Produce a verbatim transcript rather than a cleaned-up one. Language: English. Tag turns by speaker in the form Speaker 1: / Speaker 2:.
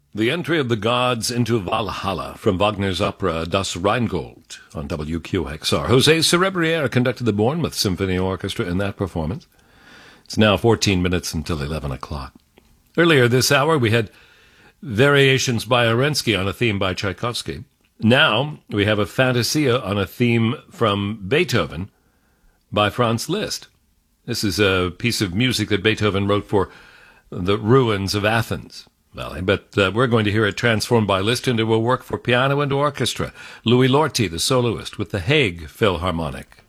Speaker 1: The Entry of the Gods into Valhalla from Wagner's opera Das Rheingold on W Q X R. Jose Cerebriere conducted the Bournemouth Symphony Orchestra in that performance. It's now fourteen minutes until eleven o'clock. Earlier this hour, we had Variations by Arensky on a theme by Tchaikovsky. Now, we have a Fantasia on a theme from Beethoven by Franz Liszt. This is a piece of music that Beethoven wrote for the ruins of Athens Valley, but uh, we're going to hear it transformed by Liszt into a work for piano and orchestra. Louis Lorty, the soloist, with the Hague Philharmonic.